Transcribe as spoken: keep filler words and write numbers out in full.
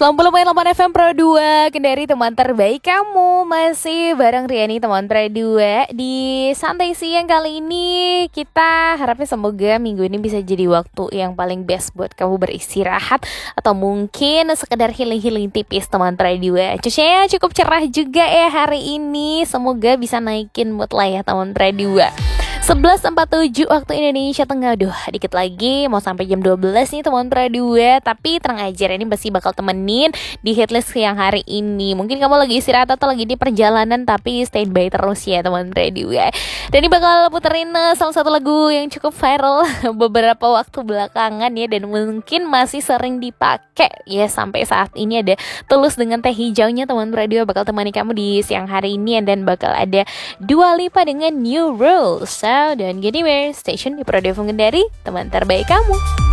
sembilan puluh koma delapan F M Pro dua Kendari, teman terbaik kamu. Masih bareng Riani, teman Pro dua. Di santai siang kali ini, kita harapnya semoga minggu ini bisa jadi waktu yang paling best buat kamu beristirahat, atau mungkin sekedar healing-healing tipis, teman Pro dua. Cuacanya cukup cerah juga ya hari ini. Semoga bisa naikin mood lah ya, teman Pro dua. sebelas empat puluh tujuh waktu Indonesia Tengah. Duh, dikit lagi mau sampai jam dua belas nih, teman Pro dua. Tapi tenang aja, ini masih bakal temenin di hitlist yang hari ini. Mungkin kamu lagi istirahat atau lagi di perjalanan, tapi standby terus ya, teman Pro dua. Dan ini bakal puterin uh, salah satu lagu yang cukup viral beberapa waktu belakangan ya, dan mungkin masih sering dipakai ya sampai saat ini. Ada Tulus dengan Teh Hijaunya, teman Pro dua bakal temani kamu di siang hari ini. Dan bakal ada Dua Lipa dengan New Rules. So, don't get anywhere, station di Pro dua Kendari, teman terbaik kamu.